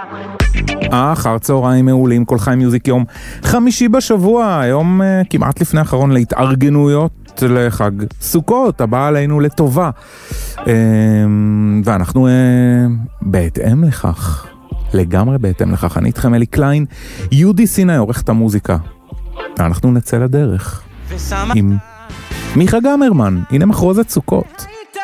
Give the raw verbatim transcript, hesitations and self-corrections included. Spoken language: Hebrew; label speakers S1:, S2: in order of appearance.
S1: אחר צהריים מעולים, כל חיים מיוזיק, יום חמישי בשבוע, היום uh, כמעט לפני האחרון להתארגנויות לחג סוכות, הבא עלינו לטובה. Uh, ואנחנו uh, בהתאם לכך, לגמרי בהתאם לכך, אני איתכם אלי קליין, יהודי סיני, עורך את המוזיקה. אנחנו נצא לדרך עם מיכה גמרמן, הנה מחרוזת סוכות.